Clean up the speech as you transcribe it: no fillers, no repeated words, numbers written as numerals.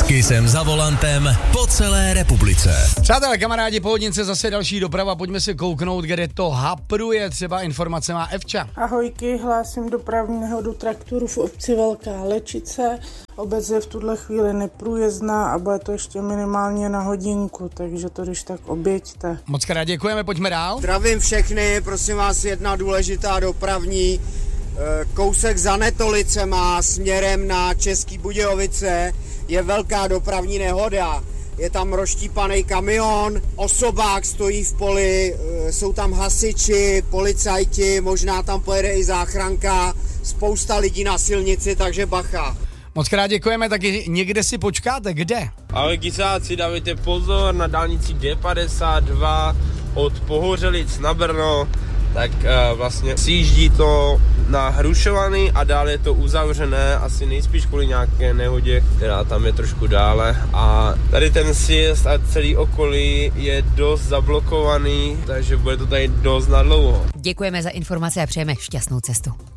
S Kissem za volantem po celé republice. Přátelé, kamarádi, pohodnice, zase další doprava, pojďme se kouknout, kde to hapruje, třeba informace má Evča. Ahojky, hlásím dopravní nehodu traktoru v obci Velká Lečice. Obec je v tuhle chvíli neprůjezdná a bude to ještě minimálně na hodinku, takže to když tak oběťte. Moc krát děkujeme, pojďme dál. Zdravím všechny, prosím vás, jedna důležitá dopravní. Kousek za Netolicema směrem na Český Budějovice je velká dopravní nehoda. Je tam rozštípaný kamion, osobák stojí v poli, jsou tam hasiči, policajti, možná tam pojede i záchranka, spousta lidí na silnici, takže bacha. Moc krát děkujeme, taky někde si počkáte, kde? Ahoj kysáci, dávejte pozor na dálnici D52 od Pohořelic na Brno, tak vlastně sjíždí to na Hrušovany a dále je to uzavřené, asi nejspíš kvůli nějaké nehodě, která tam je trošku dále. A tady ten sjezd a celý okolí je dost zablokovaný, takže bude to tady dost nadlouho. Děkujeme za informace a přejeme šťastnou cestu.